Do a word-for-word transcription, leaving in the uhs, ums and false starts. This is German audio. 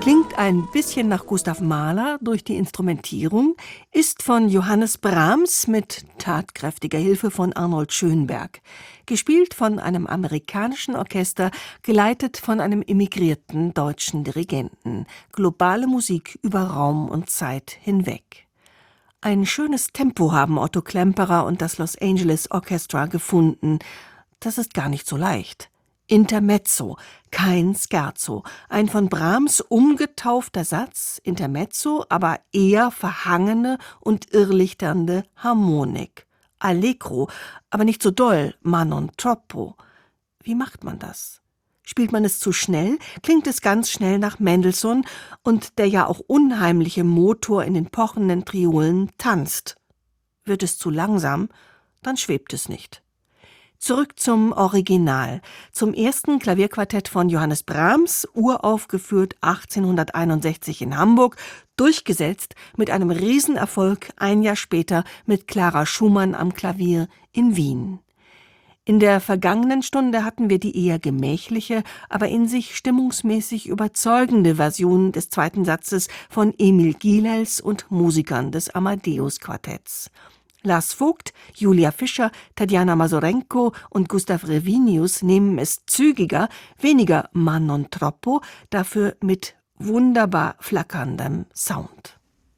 klingt ein bisschen nach Gustav Mahler durch die Instrumentierung, ist von Johannes Brahms mit tatkräftiger Hilfe von Arnold Schönberg, gespielt von einem amerikanischen Orchester, geleitet von einem emigrierten deutschen Dirigenten. Globale Musik über Raum und Zeit hinweg. Ein schönes Tempo haben Otto Klemperer und das Los Angeles Orchestra gefunden. Das ist gar nicht so leicht. Intermezzo, kein Scherzo, ein von Brahms umgetaufter Satz, Intermezzo, aber eher verhangene und irrlichternde Harmonik. Allegro, aber nicht so doll, ma non troppo. Wie macht man das? Spielt man es zu schnell, klingt es ganz schnell nach Mendelssohn und der ja auch unheimliche Motor in den pochenden Triolen tanzt. Wird es zu langsam, dann schwebt es nicht. Zurück zum Original, zum ersten Klavierquartett von Johannes Brahms, uraufgeführt achtzehnhunderteinundsechzig in Hamburg, durchgesetzt mit einem Riesenerfolg ein Jahr später mit Clara Schumann am Klavier in Wien. In der vergangenen Stunde hatten wir die eher gemächliche, aber in sich stimmungsmäßig überzeugende Version des zweiten Satzes von Emil Gilels und Musikern des Amadeus-Quartetts. Lars Vogt, Julia Fischer, Tatjana Masorenko und Gustav Revinius nehmen es zügiger, weniger ma non troppo, dafür mit wunderbar flackerndem Sound.